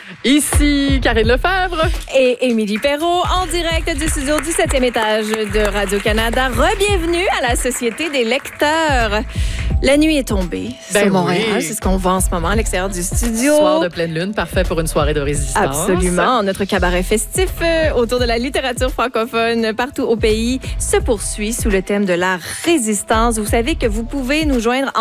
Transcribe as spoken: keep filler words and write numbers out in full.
Ici Karine Lefebvre. Et Émilie Perrault, en direct du studio du septième étage de Radio-Canada. Re-bienvenue à la Société des lecteurs. La nuit est tombée Ben sur Montréal. oui. C'est ce qu'on voit en ce moment à l'extérieur du studio. Soir de pleine lune, parfait pour une soirée de résistance. Absolument. Notre cabaret festif euh, autour de la littérature francophone partout au pays se poursuit sous le thème de la résistance. Vous savez que vous pouvez nous joindre en